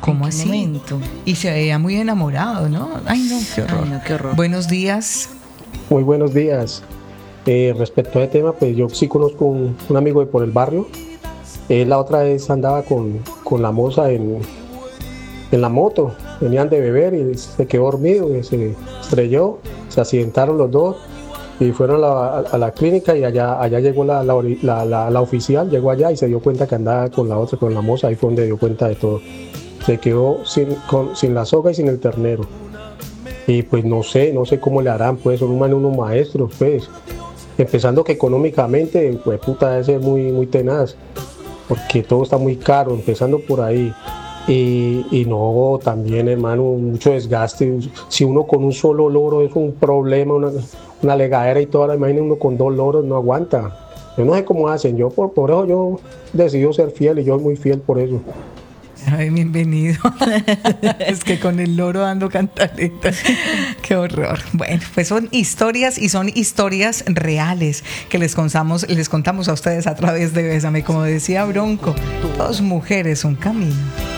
¿Cómo ¿En qué así? momento? Y se veía muy enamorado, ¿no? Ay, no, qué horror. Ay, no, qué horror. Buenos días. Muy buenos días. Respecto a ese tema, pues yo sí conozco un amigo de por el barrio. Él la otra vez andaba con la moza en la moto. Venían de beber y se quedó dormido y se estrelló. Se accidentaron los dos y fueron a la clínica y allá llegó la oficial, llegó allá y se dio cuenta que andaba con la otra, con la moza. Ahí fue donde dio cuenta de todo. Se quedó sin la soga y sin el ternero. Y pues no sé cómo le harán, pues son unos maestros, pues. Empezando que económicamente, pues puta, debe ser muy tenaz, porque todo está muy caro, empezando por ahí. Y no, también, hermano, mucho desgaste. Si uno con un solo loro es un problema, una legadera y toda la, imagínate uno con 2 loros, no aguanta. Yo no sé cómo hacen, yo por eso yo decidí ser fiel y yo soy muy fiel por eso. Ay, bienvenido. Es que con el loro dando cantaletas. Qué horror. Bueno, pues son historias y son historias reales que les contamos a ustedes a través de Bésame. Como decía Bronco, 2 mujeres, un camino.